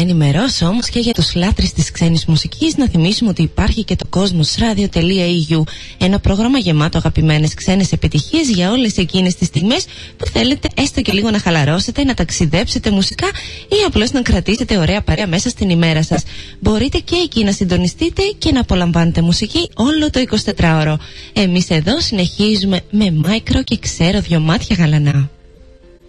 ενημερώσω όμως και για τους λάτρεις της ξένης μουσικής να θυμίσουμε ότι υπάρχει και το cosmosradio.eu, ένα πρόγραμμα γεμάτο αγαπημένες ξένες επιτυχίες για όλες εκείνες τις στιγμές που θέλετε έστω και λίγο να χαλαρώσετε, να ταξιδέψετε μουσικά ή απλώς να κρατήσετε ωραία παρέα μέσα στην ημέρα σας. Μπορείτε και εκεί να συντονιστείτε και να απολαμβάνετε μουσική όλο το 24ωρο. Εμείς εδώ συνεχίζουμε με Micro και ξέρω δυο μάτια γαλανά.